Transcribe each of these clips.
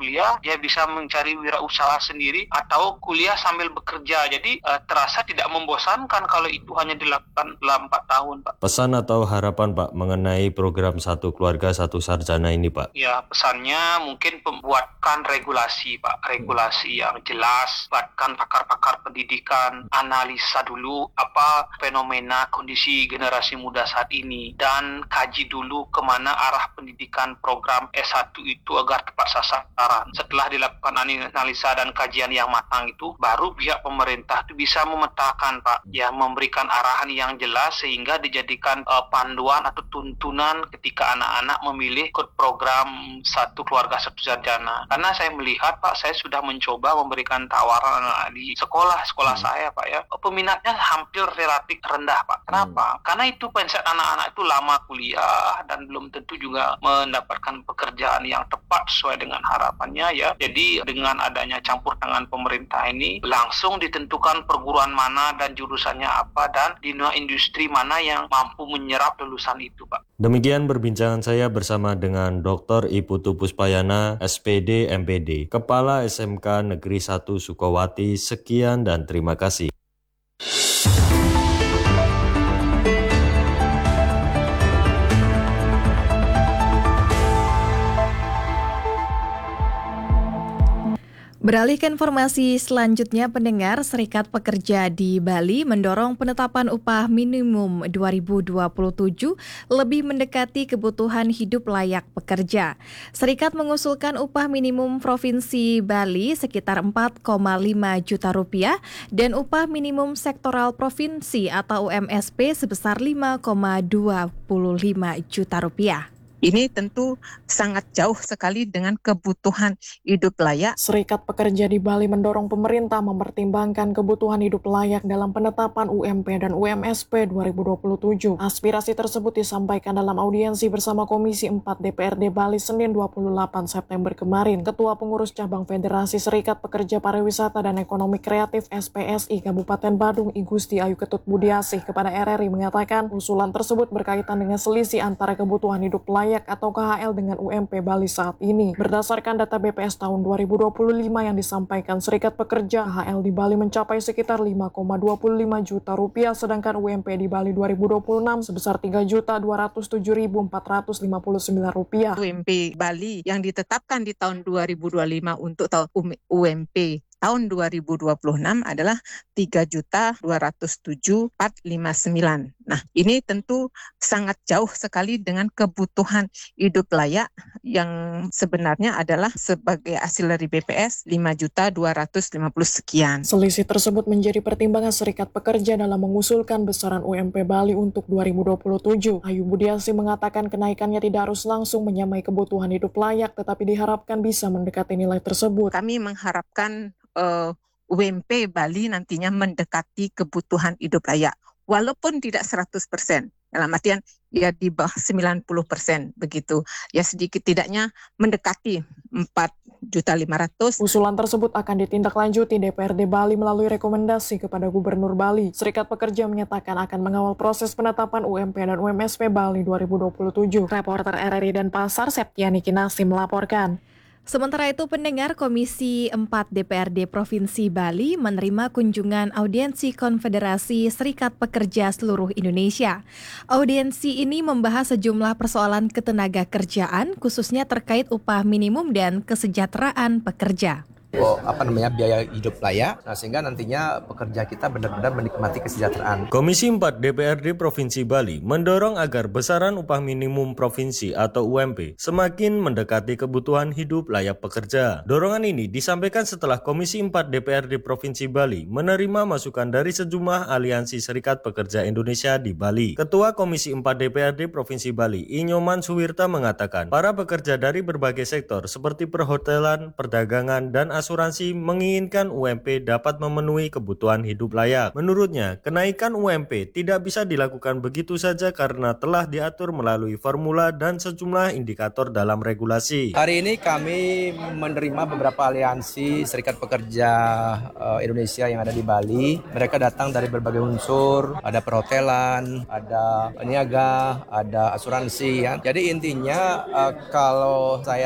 kuliah, dia bisa mencari wirausaha sendiri atau kuliah sambil bekerja. Jadi terasa tidak membosankan kalau itu hanya dilakukan dalam 4 tahun, Pak. Pesan atau harapan Pak mengenai program Satu Keluarga Satu Sarjana ini, Pak? Ya, pesannya mungkin membuatkan regulasi, Pak. Regulasi yang jelas, buatkan pakar-pakar pendidikan, analisa dulu apa fenomena kondisi generasi muda saat ini, dan kaji dulu kemana arah pendidikan program S1 itu agar tepat sasaran. Setelah dilakukan analisa dan kajian yang matang itu, baru pihak pemerintah itu bisa memetakan, Pak, ya, memberikan arahan yang jelas sehingga dijadikan panduan atau tuntunan ketika anak-anak memilih ikut program Satu Keluarga Satu Sarjana. Karena saya melihat, Pak, saya sudah mencoba memberikan tawaran di sekolah saya, Pak, ya. Peminatnya hampir relatif rendah, Pak. Kenapa? Karena itu mindset anak-anak itu lama kuliah dan belum tentu juga mendapatkan pekerjaan yang tepat sesuai dengan harapannya, ya. Jadi dengan adanya campur tangan pemerintah ini, langsung ditentukan perguruan mana dan jurusannya apa dan di industri mana yang mampu menyerap lulusan itu, Pak. Demikian perbincangan saya bersama dengan Dr. Iputu Puspayana, SPD MPD, Kepala SMK Negeri 1 Sukawati. Sekian dan terima kasih. Beralih ke informasi selanjutnya, pendengar, Serikat Pekerja di Bali mendorong penetapan upah minimum 2027 lebih mendekati kebutuhan hidup layak pekerja. Serikat mengusulkan upah minimum Provinsi Bali sekitar 4,5 juta rupiah dan upah minimum sektoral provinsi atau UMSP sebesar 5,25 juta rupiah. Ini tentu sangat jauh sekali dengan kebutuhan hidup layak. Serikat Pekerja di Bali mendorong pemerintah mempertimbangkan kebutuhan hidup layak dalam penetapan UMP dan UMSP 2027. Aspirasi tersebut disampaikan dalam audiensi bersama Komisi 4 DPRD Bali Senin 28 September kemarin. Ketua Pengurus Cabang Federasi Serikat Pekerja Pariwisata dan Ekonomi Kreatif SPSI Kabupaten Badung, I Gusti Ayu Ketut Budiasih kepada RRI mengatakan usulan tersebut berkaitan dengan selisih antara kebutuhan hidup layak atau KHL dengan UMP Bali saat ini. Berdasarkan data BPS tahun 2025 yang disampaikan Serikat Pekerja, KHL di Bali mencapai sekitar 5,25 juta rupiah, sedangkan UMP di Bali 2026 sebesar 3.207.459 rupiah. UMP Bali yang ditetapkan di tahun 2025 untuk tahun UMP tahun 2026 adalah 3.207.459. Nah, ini tentu sangat jauh sekali dengan kebutuhan hidup layak yang sebenarnya adalah sebagai hasil dari BPS 5.250 sekian. Selisih tersebut menjadi pertimbangan Serikat Pekerja dalam mengusulkan besaran UMP Bali untuk 2027. Ayu Budiasih mengatakan kenaikannya tidak harus langsung menyamai kebutuhan hidup layak, tetapi diharapkan bisa mendekati nilai tersebut. Kami mengharapkan UMP Bali nantinya mendekati kebutuhan hidup layak, walaupun tidak 100%. Dalam artian ya di bawah 90% begitu. Ya sedikit tidaknya mendekati 4.500.000. Usulan tersebut akan ditindaklanjuti DPRD Bali melalui rekomendasi kepada Gubernur Bali. Serikat Pekerja menyatakan akan mengawal proses penetapan UMP dan UMSP Bali 2027. Reporter RRI Denpasar Septiani Kinasi melaporkan. Sementara itu, pendengar, Komisi 4 DPRD Provinsi Bali menerima kunjungan audiensi Konfederasi Serikat Pekerja Seluruh Indonesia. Audiensi ini membahas sejumlah persoalan ketenaga kerjaan, khususnya terkait upah minimum dan kesejahteraan pekerja. Biaya hidup layak, sehingga nantinya pekerja kita benar-benar menikmati kesejahteraan. Komisi 4 DPRD Provinsi Bali mendorong agar besaran upah minimum provinsi atau UMP semakin mendekati kebutuhan hidup layak pekerja. Dorongan ini disampaikan setelah Komisi 4 DPRD Provinsi Bali menerima masukan dari sejumlah aliansi Serikat Pekerja Indonesia di Bali. Ketua Komisi 4 DPRD Provinsi Bali, Inyoman Suwirta, mengatakan para pekerja dari berbagai sektor seperti perhotelan, perdagangan, dan asuransi menginginkan UMP dapat memenuhi kebutuhan hidup layak. Menurutnya, kenaikan UMP tidak bisa dilakukan begitu saja karena telah diatur melalui formula dan sejumlah indikator dalam regulasi. Hari ini kami menerima beberapa aliansi Serikat Pekerja Indonesia yang ada di Bali. Mereka datang dari berbagai unsur, ada perhotelan, ada peniaga, ada asuransi. Ya. Jadi intinya kalau saya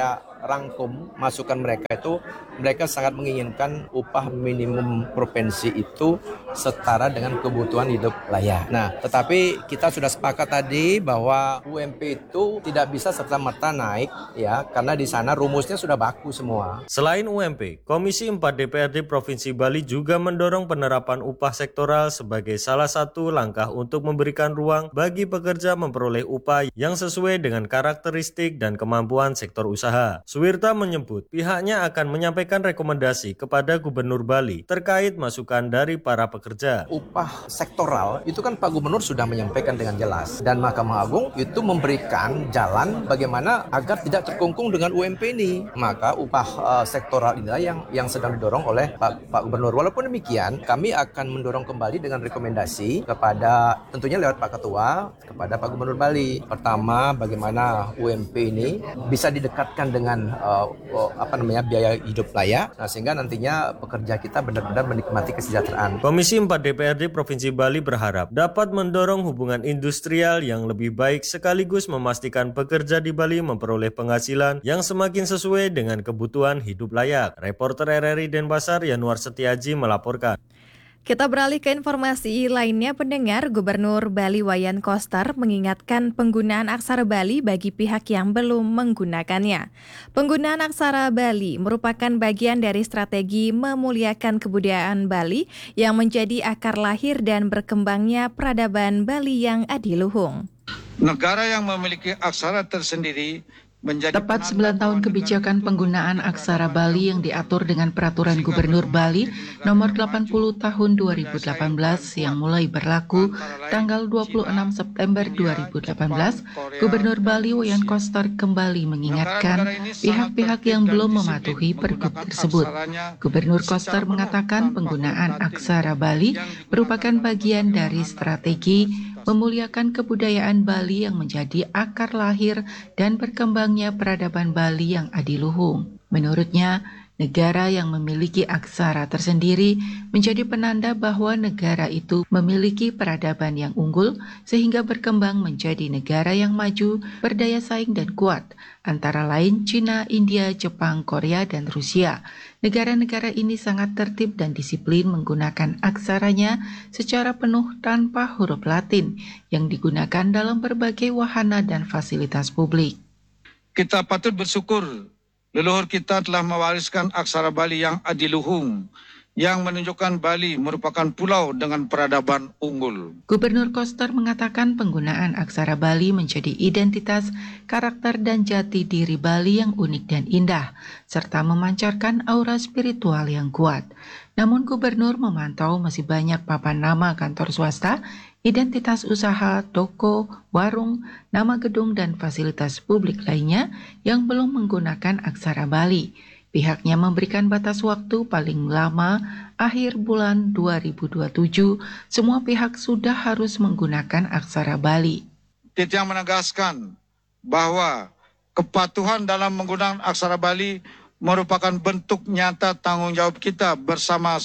rangkum masukan mereka itu, mereka sangat menginginkan upah minimum provinsi itu setara dengan kebutuhan hidup layak. Nah, tetapi kita sudah sepakat tadi bahwa UMP itu tidak bisa serta-merta naik ya, karena di sana rumusnya sudah baku semua. Selain UMP, Komisi 4 DPRD Provinsi Bali juga mendorong penerapan upah sektoral sebagai salah satu langkah untuk memberikan ruang bagi pekerja memperoleh upah yang sesuai dengan karakteristik dan kemampuan sektor usaha. Suwirta menyebut pihaknya akan menyampaikan rekomendasi kepada Gubernur Bali terkait masukan dari para pekerja. Upah sektoral itu kan Pak Gubernur sudah menyampaikan dengan jelas, dan Mahkamah Agung itu memberikan jalan bagaimana agar tidak terkungkung dengan UMP ini. Maka upah sektoral inilah yang sedang didorong oleh Pak Gubernur. Walaupun demikian, kami akan mendorong kembali dengan rekomendasi kepada, tentunya lewat Pak Ketua, kepada Pak Gubernur Bali. Pertama, bagaimana UMP ini bisa didekatkan dengan biaya hidup layak, sehingga nantinya pekerja kita benar-benar menikmati kesejahteraan. Komisi 4 DPRD Provinsi Bali berharap dapat mendorong hubungan industrial yang lebih baik sekaligus memastikan pekerja di Bali memperoleh penghasilan yang semakin sesuai dengan kebutuhan hidup layak. Reporter RRI Denpasar Yanuar Setiaji melaporkan. Kita beralih ke informasi lainnya, pendengar. Gubernur Bali Wayan Koster mengingatkan penggunaan aksara Bali bagi pihak yang belum menggunakannya. Penggunaan aksara Bali merupakan bagian dari strategi memuliakan kebudayaan Bali yang menjadi akar lahir dan berkembangnya peradaban Bali yang adiluhung. Negara yang memiliki aksara tersendiri Tepat 9 tahun kebijakan penggunaan aksara Bali yang diatur dengan Peraturan Gubernur Bali Nomor 80 Tahun 2018 yang mulai berlaku tanggal 26 September 2018, Gubernur Bali Wayan Koster kembali mengingatkan pihak-pihak yang belum mematuhi pergub tersebut. Gubernur Koster mengatakan penggunaan aksara Bali merupakan bagian dari strategi memuliakan kebudayaan Bali yang menjadi akar lahir dan berkembangnya peradaban Bali yang adiluhung. Menurutnya, negara yang memiliki aksara tersendiri menjadi penanda bahwa negara itu memiliki peradaban yang unggul sehingga berkembang menjadi negara yang maju, berdaya saing dan kuat, antara lain Cina, India, Jepang, Korea, dan Rusia. Negara-negara ini sangat tertib dan disiplin menggunakan aksaranya secara penuh tanpa huruf Latin yang digunakan dalam berbagai wahana dan fasilitas publik. Kita patut bersyukur leluhur kita telah mewariskan aksara Bali yang adiluhung, yang menunjukkan Bali merupakan pulau dengan peradaban unggul. Gubernur Koster mengatakan penggunaan aksara Bali menjadi identitas, karakter dan jati diri Bali yang unik dan indah, serta memancarkan aura spiritual yang kuat. Namun Gubernur memantau masih banyak papan nama kantor swasta, identitas usaha, toko, warung, nama gedung dan fasilitas publik lainnya yang belum menggunakan aksara Bali. Pihaknya memberikan batas waktu paling lama akhir bulan 2027, semua pihak sudah harus menggunakan aksara Bali. Kita menegaskan bahwa kepatuhan dalam menggunakan aksara Bali merupakan bentuk nyata tanggung jawab kita bersama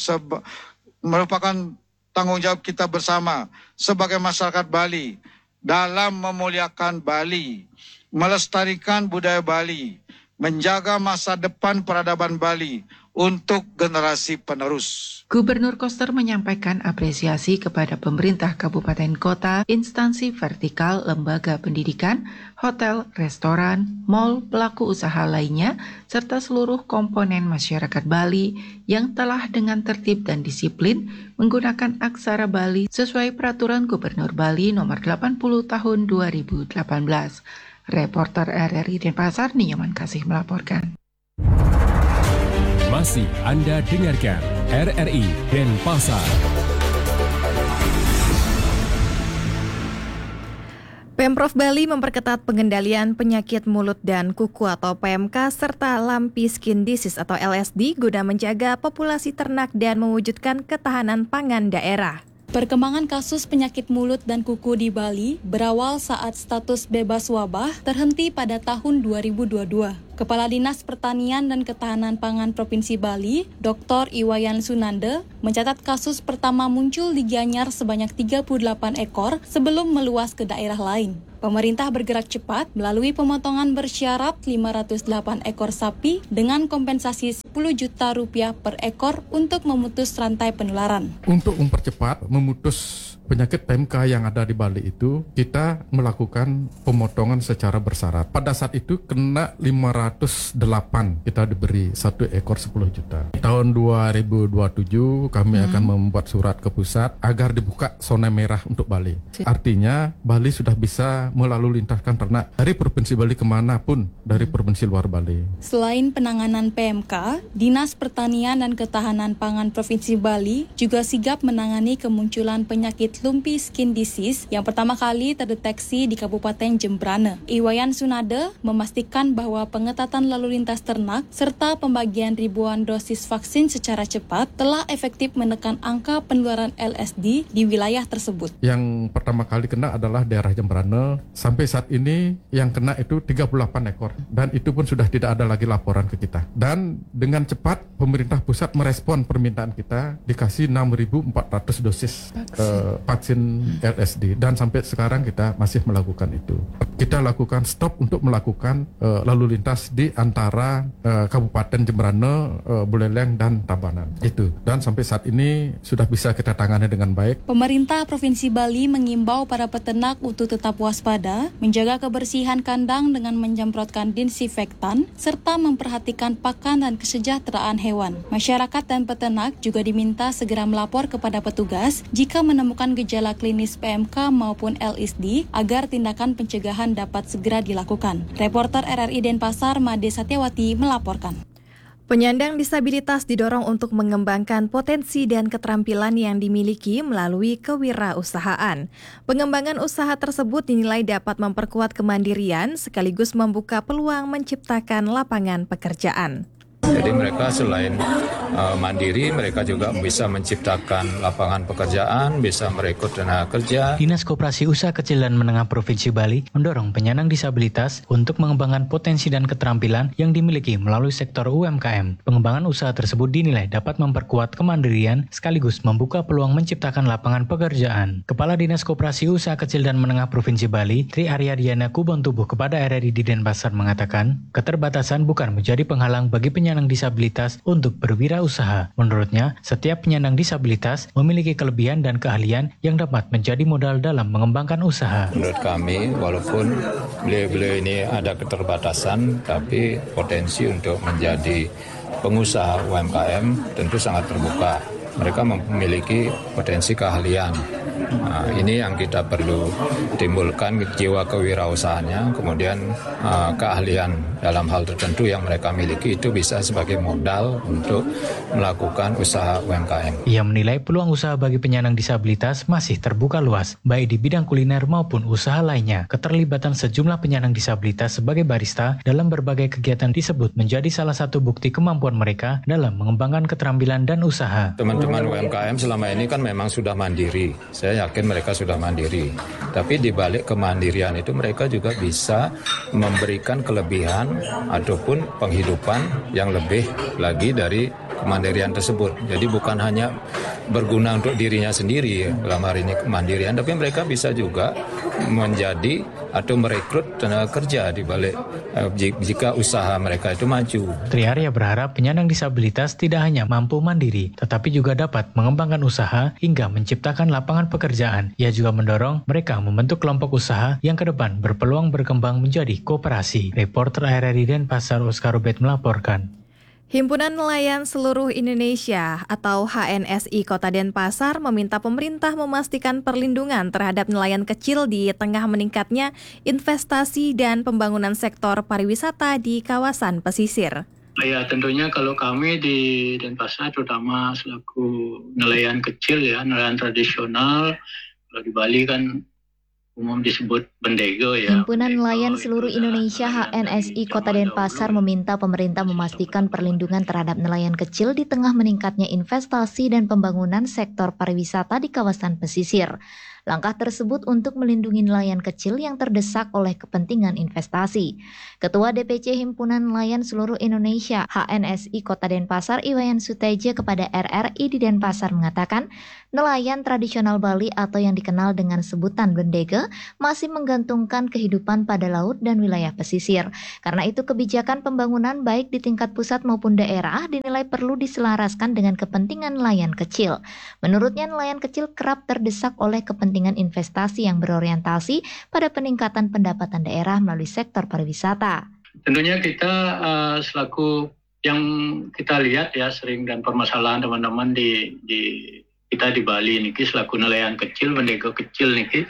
sebagai masyarakat Bali dalam memuliakan Bali, melestarikan budaya Bali, menjaga masa depan peradaban Bali untuk generasi penerus. Gubernur Koster menyampaikan apresiasi kepada pemerintah kabupaten kota, instansi vertikal, lembaga pendidikan, hotel, restoran, mal, pelaku usaha lainnya, serta seluruh komponen masyarakat Bali yang telah dengan tertib dan disiplin menggunakan aksara Bali sesuai peraturan Gubernur Bali nomor 80 tahun 2018. Reporter RRI Denpasar, Ninyaman Kasih melaporkan. Masih Anda dengarkan RRI Denpasar. Pemprov Bali memperketat pengendalian penyakit mulut dan kuku atau PMK serta Lumpy Skin Disease atau LSD guna menjaga populasi ternak dan mewujudkan ketahanan pangan daerah. Perkembangan kasus penyakit mulut dan kuku di Bali berawal saat status bebas wabah terhenti pada tahun 2022. Kepala Dinas Pertanian dan Ketahanan Pangan Provinsi Bali, Dr. Iwayan Sunande, mencatat kasus pertama muncul di Gianyar sebanyak 38 ekor sebelum meluas ke daerah lain. Pemerintah bergerak cepat melalui pemotongan bersyarat 508 ekor sapi dengan kompensasi 10 juta rupiah per ekor untuk memutus rantai penularan. Untuk mempercepat memutus penyakit PMK yang ada di Bali itu, kita melakukan pemotongan secara bersyarat. Pada saat itu kena 508, kita diberi 1 ekor 10 juta. Tahun 2027 kami akan membuat surat ke pusat agar dibuka zona merah untuk Bali. Artinya Bali sudah bisa melalui lintaskan ternak dari Provinsi Bali kemanapun dari provinsi luar Bali. Selain penanganan PMK, Dinas Pertanian dan Ketahanan Pangan Provinsi Bali juga sigap menangani kemunculan penyakit lumpy skin disease yang pertama kali terdeteksi di Kabupaten Jembrana. Iwayan Sunade memastikan bahwa pengetatan lalu lintas ternak serta pembagian ribuan dosis vaksin secara cepat telah efektif menekan angka penularan LSD di wilayah tersebut. Yang pertama kali kena adalah daerah Jembrana. Sampai saat ini yang kena itu 38 ekor dan itu pun sudah tidak ada lagi laporan ke kita. Dan dengan cepat pemerintah pusat merespon permintaan kita, dikasih 6.400 dosis vaksin LSD dan sampai sekarang kita masih melakukan itu. Kita lakukan stop untuk melakukan lalu lintas di antara Kabupaten Jembrana, Buleleng dan Tabanan. Itu. Dan sampai saat ini sudah bisa kita tangani dengan baik. Pemerintah Provinsi Bali mengimbau para peternak untuk tetap waspada, menjaga kebersihan kandang dengan menyemprotkan disinfektan, serta memperhatikan pakan dan kesejahteraan hewan. Masyarakat dan peternak juga diminta segera melapor kepada petugas jika menemukan gejala klinis PMK maupun LSD agar tindakan pencegahan dapat segera dilakukan. Reporter RRI Denpasar, Made Satyawati melaporkan. Penyandang disabilitas didorong untuk mengembangkan potensi dan keterampilan yang dimiliki melalui kewirausahaan. Pengembangan usaha tersebut dinilai dapat memperkuat kemandirian sekaligus membuka peluang menciptakan lapangan pekerjaan. Jadi mereka selain mandiri, mereka juga bisa menciptakan lapangan pekerjaan, bisa merekrut tenaga kerja. Dinas Koperasi Usaha Kecil dan Menengah Provinsi Bali mendorong penyandang disabilitas untuk mengembangkan potensi dan keterampilan yang dimiliki melalui sektor UMKM. Pengembangan usaha tersebut dinilai dapat memperkuat kemandirian sekaligus membuka peluang menciptakan lapangan pekerjaan. Kepala Dinas Koperasi Usaha Kecil dan Menengah Provinsi Bali, Tri Aryadiana Kubontubuh kepada RRI di Denpasar mengatakan, keterbatasan bukan menjadi penghalang bagi penyandang disabilitas untuk berwirausaha. Menurutnya, setiap penyandang disabilitas memiliki kelebihan dan keahlian yang dapat menjadi modal dalam mengembangkan usaha. Menurut kami, walaupun beliau-beliau ini ada keterbatasan, tapi potensi untuk menjadi pengusaha UMKM tentu sangat terbuka. Mereka memiliki potensi keahlian. Nah, ini yang kita perlu timbulkan, jiwa kewirausahaannya, kemudian keahlian dalam hal tertentu yang mereka miliki itu bisa sebagai modal untuk melakukan usaha UMKM. Ia menilai peluang usaha bagi penyandang disabilitas masih terbuka luas, baik di bidang kuliner maupun usaha lainnya. Keterlibatan sejumlah penyandang disabilitas sebagai barista dalam berbagai kegiatan disebut menjadi salah satu bukti kemampuan mereka dalam mengembangkan keterampilan dan usaha. Teman-teman UMKM selama ini kan memang sudah mandiri. Saya yakin mereka sudah mandiri. Tapi di balik kemandirian itu mereka juga bisa memberikan kelebihan ataupun penghidupan yang lebih lagi dari kemandirian tersebut. Jadi bukan hanya berguna untuk dirinya sendiri dalam hari ini kemandirian, tapi mereka bisa juga menjadi atau merekrut tenaga kerja di balik jika usaha mereka itu maju. Tri Arya berharap penyandang disabilitas tidak hanya mampu mandiri, tetapi juga dapat mengembangkan usaha hingga menciptakan lapangan pekerjaan. Ia juga mendorong mereka membentuk kelompok usaha yang ke depan berpeluang berkembang menjadi koperasi. Reporter RRI Denpasar Oscar Rubet melaporkan. Himpunan Nelayan Seluruh Indonesia atau HNSI Kota Denpasar meminta pemerintah memastikan perlindungan terhadap nelayan kecil di tengah meningkatnya investasi dan pembangunan sektor pariwisata di kawasan pesisir. Ya, tentunya kalau kami di Denpasar terutama selaku nelayan kecil ya, nelayan tradisional, kalau di Bali kan umum disebut bendego ya. Himpunan Nelayan Seluruh Indonesia HNSI Kota Denpasar meminta pemerintah memastikan perlindungan terhadap nelayan kecil di tengah meningkatnya investasi dan pembangunan sektor pariwisata di kawasan pesisir. Langkah tersebut untuk melindungi nelayan kecil yang terdesak oleh kepentingan investasi. Ketua DPC Himpunan Nelayan Seluruh Indonesia HNSI Kota Denpasar Iwayan Suteja kepada RRI di Denpasar mengatakan, nelayan tradisional Bali atau yang dikenal dengan sebutan bendege masih menggantungkan kehidupan pada laut dan wilayah pesisir. Karena itu kebijakan pembangunan baik di tingkat pusat maupun daerah dinilai perlu diselaraskan dengan kepentingan nelayan kecil. Menurutnya nelayan kecil kerap terdesak oleh kepentingan investasi yang berorientasi pada peningkatan pendapatan daerah melalui sektor pariwisata. Tentunya kita selaku yang kita lihat ya sering dan permasalahan teman-teman di kita di Bali niki selaku nelayan kecil, bendege kecil niki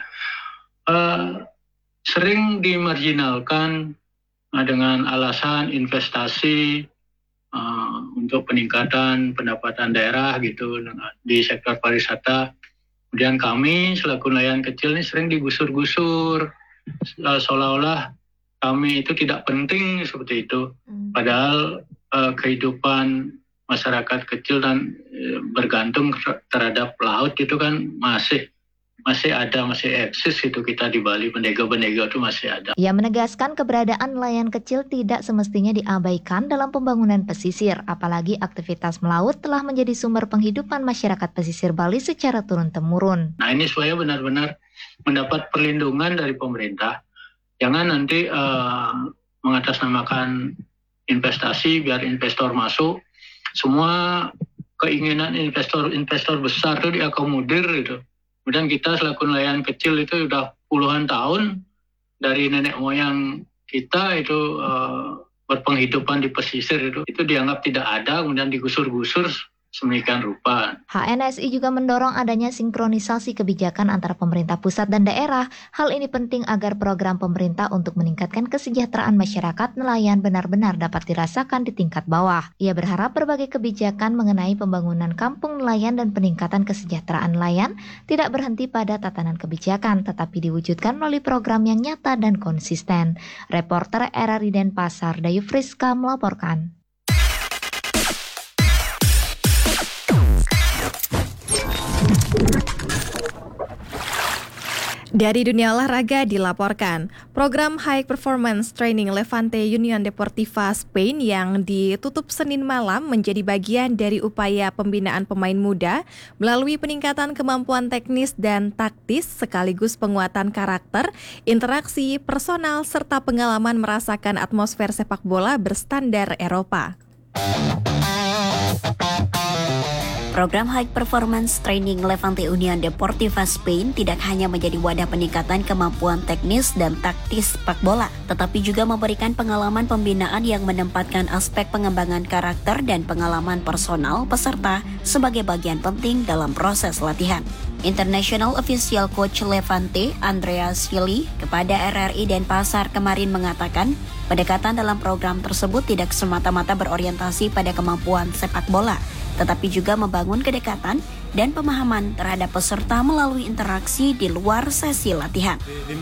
sering dimarginalkan dengan alasan investasi untuk peningkatan pendapatan daerah gitu di sektor pariwisata. Kemudian kami selaku nelayan kecil ini sering digusur-gusur seolah-olah kami itu tidak penting seperti itu. Padahal kehidupan masyarakat kecil dan bergantung terhadap laut itu kan masih eksis itu kita di Bali, bendege-bendege itu masih ada. Ia menegaskan keberadaan nelayan kecil tidak semestinya diabaikan dalam pembangunan pesisir, apalagi aktivitas melaut telah menjadi sumber penghidupan masyarakat pesisir Bali secara turun-temurun. Nah ini supaya benar-benar mendapat perlindungan dari pemerintah, jangan nanti mengatasnamakan investasi biar investor masuk, semua keinginan investor besar itu diakomodir gitu. Kemudian kita selaku nelayan kecil itu sudah puluhan tahun dari nenek moyang kita itu berpenghidupan di pesisir itu dianggap tidak ada, kemudian digusur-gusur sedemikian rupa. HNSI juga mendorong adanya sinkronisasi kebijakan antara pemerintah pusat dan daerah. Hal ini penting agar program pemerintah untuk meningkatkan kesejahteraan masyarakat nelayan benar-benar dapat dirasakan di tingkat bawah. Ia berharap berbagai kebijakan mengenai pembangunan kampung nelayan dan peningkatan kesejahteraan nelayan tidak berhenti pada tatanan kebijakan, tetapi diwujudkan melalui program yang nyata dan konsisten. Reporter RRI Denpasar, Dayu Friska melaporkan. Dari dunia olahraga dilaporkan, program High Performance Training Levante Union Deportiva Spain yang ditutup Senin malam menjadi bagian dari upaya pembinaan pemain muda melalui peningkatan kemampuan teknis dan taktis sekaligus penguatan karakter, interaksi personal serta pengalaman merasakan atmosfer sepak bola berstandar Eropa. Program High Performance Training Levante Union Deportiva Spain tidak hanya menjadi wadah peningkatan kemampuan teknis dan taktis sepak bola, tetapi juga memberikan pengalaman pembinaan yang menempatkan aspek pengembangan karakter dan pengalaman personal peserta sebagai bagian penting dalam proses latihan. International Official Coach Levante, Andreas Fili, kepada RRI Denpasar kemarin mengatakan, pendekatan dalam program tersebut tidak semata-mata berorientasi pada kemampuan sepak bola, tetapi juga membangun kedekatan dan pemahaman terhadap peserta melalui interaksi di luar sesi latihan.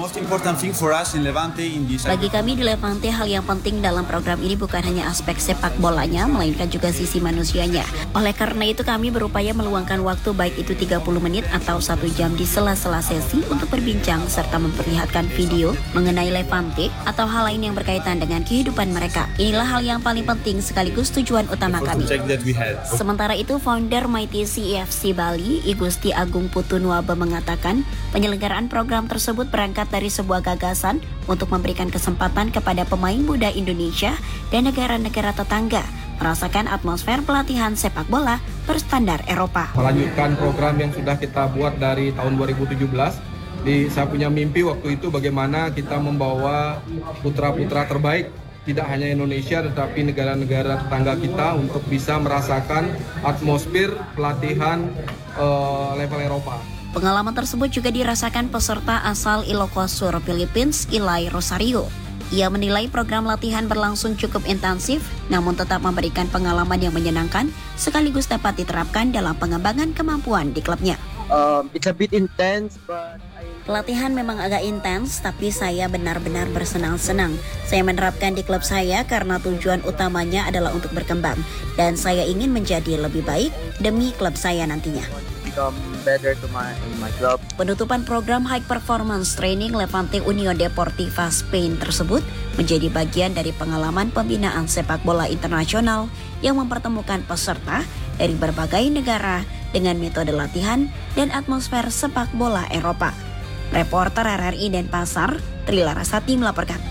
Bagi kami di Levante, hal yang penting dalam program ini bukan hanya aspek sepak bolanya, melainkan juga sisi manusianya. Oleh karena itu kami berupaya meluangkan waktu baik itu 30 menit atau 1 jam di sela-sela sesi untuk berbincang serta memperlihatkan video mengenai Levante atau hal lain yang berkaitan dengan kehidupan mereka. Inilah hal yang paling penting sekaligus tujuan utama kami. Sementara itu, founder Mighty CFC Bali, I Gusti Agung Putunwabe mengatakan, penyelenggaraan program tersebut berangkat dari sebuah gagasan untuk memberikan kesempatan kepada pemain muda Indonesia dan negara-negara tetangga merasakan atmosfer pelatihan sepak bola berstandar Eropa. Melanjutkan program yang sudah kita buat dari tahun 2017, saya punya mimpi waktu itu bagaimana kita membawa putra-putra terbaik tidak hanya Indonesia tetapi negara-negara tetangga kita untuk bisa merasakan atmosfer pelatihan level Eropa. Pengalaman tersebut juga dirasakan peserta asal Ilocosur, Philippines, Ilai Rosario. Ia menilai program latihan berlangsung cukup intensif, namun tetap memberikan pengalaman yang menyenangkan, sekaligus dapat diterapkan dalam pengembangan kemampuan di klubnya. It's a bit intense, but Latihan memang agak intens, tapi saya benar-benar bersenang-senang. Saya menerapkan di klub saya karena tujuan utamanya adalah untuk berkembang, dan saya ingin menjadi lebih baik demi klub saya nantinya. become better in my club. Penutupan program High Performance Training Levante Union Deportiva Spain tersebut menjadi bagian dari pengalaman pembinaan sepak bola internasional yang mempertemukan peserta dari berbagai negara dengan metode latihan dan atmosfer sepak bola Eropa. Reporter RRI Denpasar, Tri Larasati melaporkan.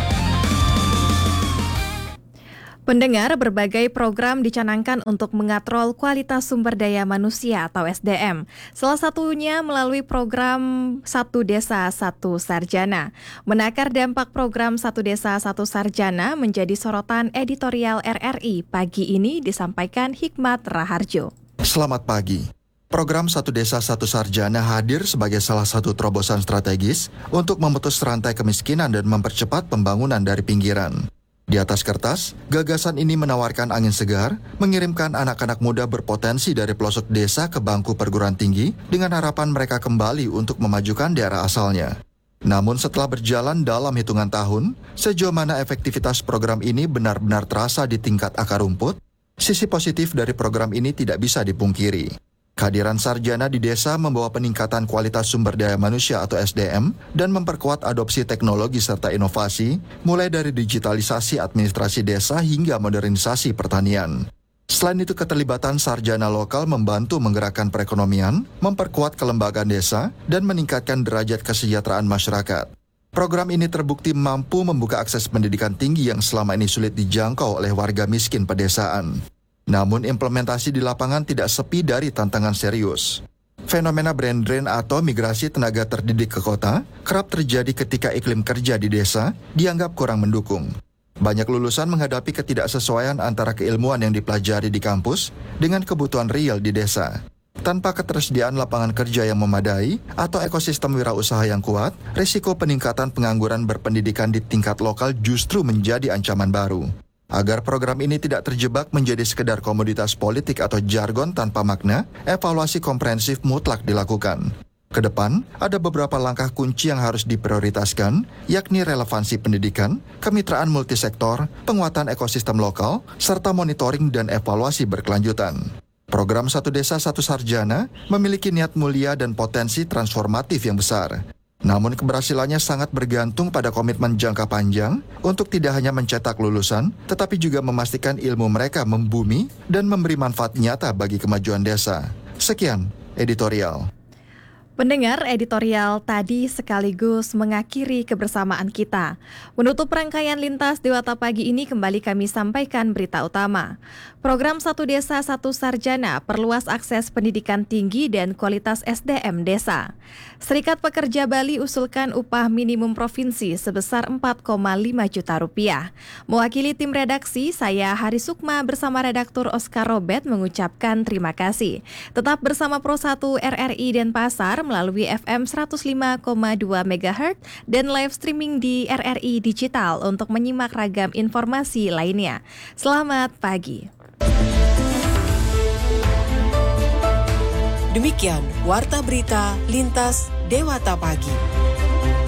Pendengar, berbagai program dicanangkan untuk mengatrol kualitas sumber daya manusia atau SDM. Salah satunya melalui program Satu Desa Satu Sarjana. Menakar dampak program Satu Desa Satu Sarjana menjadi sorotan editorial RRI pagi ini disampaikan Hikmat Raharjo. Selamat pagi. Program Satu Desa Satu Sarjana hadir sebagai salah satu terobosan strategis untuk memutus rantai kemiskinan dan mempercepat pembangunan dari pinggiran. Di atas kertas, gagasan ini menawarkan angin segar, mengirimkan anak-anak muda berpotensi dari pelosok desa ke bangku perguruan tinggi dengan harapan mereka kembali untuk memajukan daerah asalnya. Namun setelah berjalan dalam hitungan tahun, sejauh mana efektivitas program ini benar-benar terasa di tingkat akar rumput, sisi positif dari program ini tidak bisa dipungkiri. Kehadiran sarjana di desa membawa peningkatan kualitas sumber daya manusia atau SDM dan memperkuat adopsi teknologi serta inovasi, mulai dari digitalisasi administrasi desa hingga modernisasi pertanian. Selain itu, keterlibatan sarjana lokal membantu menggerakkan perekonomian, memperkuat kelembagaan desa, dan meningkatkan derajat kesejahteraan masyarakat. Program ini terbukti mampu membuka akses pendidikan tinggi yang selama ini sulit dijangkau oleh warga miskin pedesaan. Namun implementasi di lapangan tidak sepi dari tantangan serius. Fenomena brain drain atau migrasi tenaga terdidik ke kota kerap terjadi ketika iklim kerja di desa dianggap kurang mendukung. Banyak lulusan menghadapi ketidaksesuaian antara keilmuan yang dipelajari di kampus dengan kebutuhan real di desa. Tanpa ketersediaan lapangan kerja yang memadai atau ekosistem wirausaha yang kuat, risiko peningkatan pengangguran berpendidikan di tingkat lokal justru menjadi ancaman baru. Agar program ini tidak terjebak menjadi sekedar komoditas politik atau jargon tanpa makna, evaluasi komprehensif mutlak dilakukan. Kedepan, ada beberapa langkah kunci yang harus diprioritaskan, yakni relevansi pendidikan, kemitraan multisektor, penguatan ekosistem lokal, serta monitoring dan evaluasi berkelanjutan. Program Satu Desa Satu Sarjana memiliki niat mulia dan potensi transformatif yang besar. Namun keberhasilannya sangat bergantung pada komitmen jangka panjang untuk tidak hanya mencetak lulusan, tetapi juga memastikan ilmu mereka membumi dan memberi manfaat nyata bagi kemajuan desa. Sekian, editorial. Pendengar, editorial tadi sekaligus mengakhiri kebersamaan kita. Menutup rangkaian Lintas Dewata pagi ini kembali kami sampaikan berita utama. Program Satu Desa Satu Sarjana perluas akses pendidikan tinggi dan kualitas SDM desa. Serikat Pekerja Bali usulkan upah minimum provinsi sebesar 4,5 juta rupiah. Mewakili tim redaksi, saya Hari Sukma bersama redaktur Oscar Robert mengucapkan terima kasih. Tetap bersama Pro 1 RRI Denpasar melalui FM 105,2 MHz dan live streaming di RRI Digital untuk menyimak ragam informasi lainnya. Selamat pagi. Demikian Warta Berita Lintas Dewata Pagi.